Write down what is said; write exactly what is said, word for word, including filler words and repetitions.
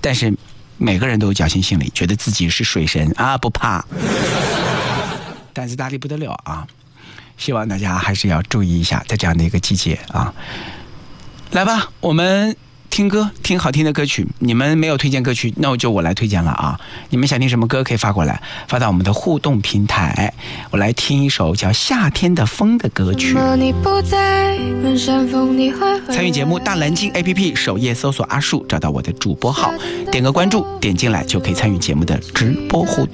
但是每个人都有侥幸心理，觉得自己是水神啊，不怕，胆子大得不得了啊！希望大家还是要注意一下，在这样的一个季节啊。来吧，我们听歌，听好听的歌曲。你们没有推荐歌曲，那我就我来推荐了啊！你们想听什么歌可以发过来，发到我们的互动平台。我来听一首叫《夏天的风》的歌曲。参与节目大蓝鲸 A P P 首页搜索阿树，找到我的主播号，点个关注，点进来就可以参与节目的直播互动。